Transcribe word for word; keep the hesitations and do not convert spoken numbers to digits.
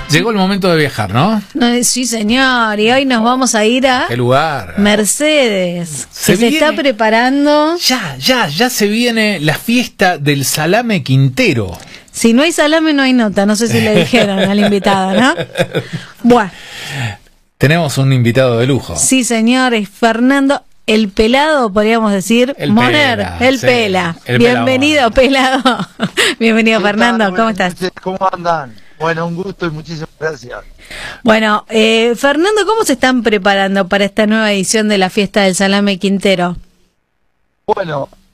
Llegó el momento de viajar, ¿no? No, sí, señor, y hoy nos vamos a ir a ¿Qué lugar? Mercedes, Se que se viene- está preparando. Ya, ya, ya se viene la fiesta del salame Quintero. Si no hay salame, no hay nota. No sé si le dijeron al invitado, ¿no? Bueno, Tenemos un invitado de lujo. sí, señor, es Fernando el Pelado, podríamos decir. El Moner, Pela, el sí, Pela. el Bienvenido, Pelado. Bienvenido, ¿Qué tal? Fernando. ¿Cómo Buenas estás? noches, ¿cómo andan? Bueno, un gusto y muchísimas gracias. Bueno, eh, Fernando, ¿cómo se están preparando para esta nueva edición de la fiesta del salame Quintero? Bueno,